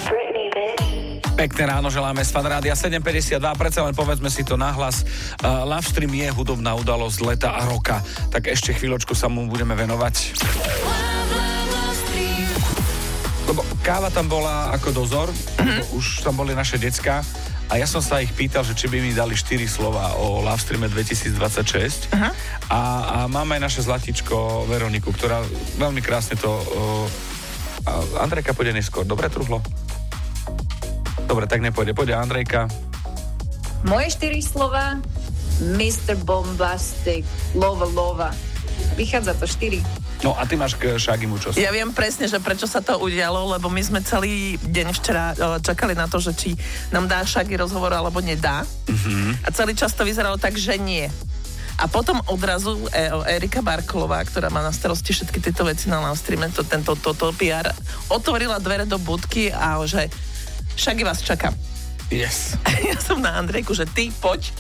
Pekné ráno želáme z Fan Rádia 7.52, predsa len povedzme si to nahlas. Lovestream je hudobná udalosť leta a roka, tak ešte chvíľočku sa mu budeme venovať. Lebo káva tam bola ako dozor, už tam boli naše decká a ja som sa ich pýtal, že či by mi dali 4 slova o Lovestreame 2026 a máme aj naše zlatičko Veroniku, ktorá veľmi krásne to... Andrejka pôjde neskôr, dobre truhlo? Dobre, tak nepôjde. Pôjde Andrejka. Moje 4 slova Mr. Bombastic, Lova. Vychádza to 4. No a ty máš k Shagimu čo? Ja viem presne, že prečo sa to udialo, lebo my sme celý deň včera čakali na to, že či nám dá Shaggy rozhovor alebo nedá. A celý čas to vyzeralo tak, že nie. A potom odrazu Erika Barkolová, ktorá má na starosti všetky tieto veci na Lovestreame, toto PR, otvorila dvere do budky a že Shaggy vás čaká. Yes. Ja som na Andrejku, že ty poď.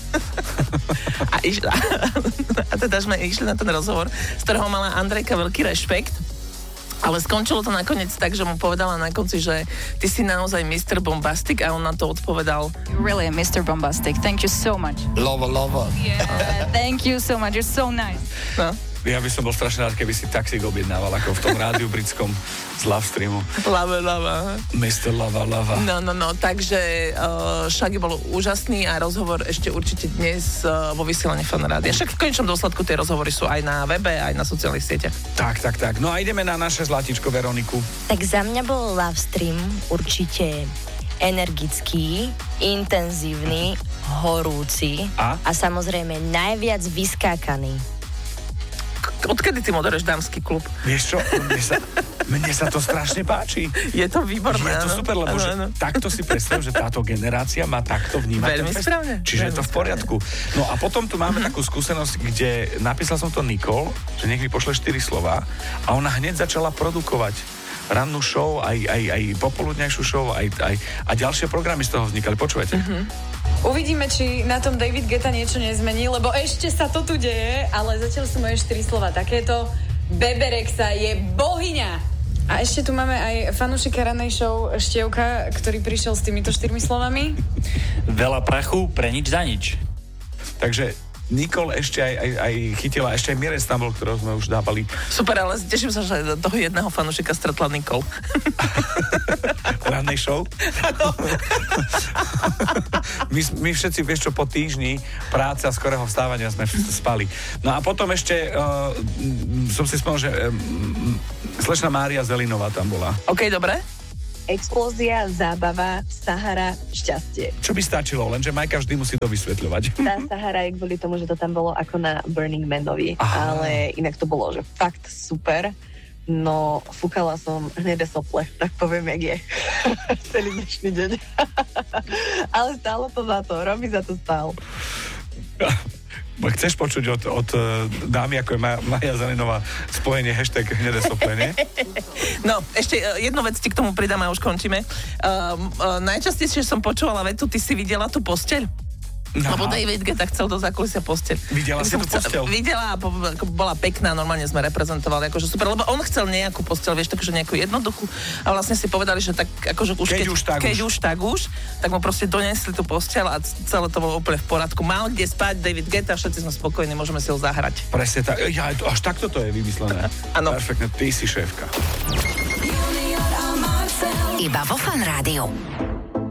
A teda sme išli na ten rozhovor, z ktorého mala Andrejka veľký rešpekt. Ale skončilo to nakoniec tak, že mu povedala na konci, že ty si naozaj Mr. Bombastic a on na to odpovedal Really, Mr. Bombastic. Thank you so much. Lova. Yeah, thank you so much. You're so nice. No. Ja by som bol strašne rád, keby si taxík objednával, ako v tom rádiu britskom z Lovestreamu. Lava. Mr. Lava. No, takže Shaggy bol úžasný a rozhovor ešte určite dnes vo vysielaní Fan Rádia. Však v konečnom dôsledku tie rozhovory sú aj na webe, aj na sociálnych sieťach. Tak. No a ideme na naše zlatičko Veroniku. Tak za mňa bol Lovestream určite energický, intenzívny, horúci a samozrejme najviac vyskákaný. Odkedy ty moderuješ dámsky klub? Vieš čo, mne sa to strašne páči. Je to výborné. Je to super, lebo že takto si predstav, že táto generácia má takto vnímať. Veľmi správne. Čiže je to v poriadku. No a potom tu máme takú skúsenosť, kde napísal som to Nicole, že nech mi pošle 4 slova a ona hneď začala produkovať rannú show, aj popoludňajšiu show, a ďalšie programy z toho vznikali. Počúvajte. Uvidíme, či na tom David Guetta niečo nezmení, lebo ešte sa to tu deje, ale zatiaľ sú moje 4 slova takéto. Bebe Rexha je bohyňa. A ešte tu máme aj fanúšika rannej show Štievka, ktorý prišiel s týmito 4 slovami. Veľa prachu pre nič za nič. Takže Nicole ešte aj chytila, ešte aj Mirez tam bol, ktorého sme už dávali. Super, ale teším sa, že do toho jedného fanúšika stretla Nicole. Rannej show? my všetci, vieš čo, po týždni práce a skorého vstávania sme spali. No a potom ešte som si spomenul, že slečna Mária Zelinová tam bola. OK, dobre. Explózia, zábava, Sahara, šťastie. Čo by stačilo, lenže Majka vždy musí to vysvetľovať. Tá Sahara je kvôli tomu, že to tam bolo ako na Burning Manovi, ale inak to bolo, že fakt super. No, fúkala som hnedé sople, tak poviem, jak je. Celý dnešný deň. Ale stálo to za to, robí za to stál. Chceš počuť od dámy, ako je Maja Zelinová, spojenie hashtag hnedé sople, nie? No, ešte jednu vec ti k tomu pridám a už končíme. Najčastejšie som počúvala vetu, ty si videla tú posteľ? Lebo David Guetta chcel do zákulisia posteľ. Videla si tú posteľ? Videla a bola pekná, normálne sme reprezentovali, akože super, lebo on chcel nejakú posteľ, vieš, takže nejakú jednoduchú a vlastne si povedali, že tak akože už keď už, tak mu proste donesli tú posteľ a celé to bolo úplne v poriadku. Mal kde spať David Guetta, všetci sme spokojní, môžeme si ho zahrať. Presne tak, až takto to je vymyslené. Áno. Perfektne, ty si šéfka. Iba vo Fan Rádiu.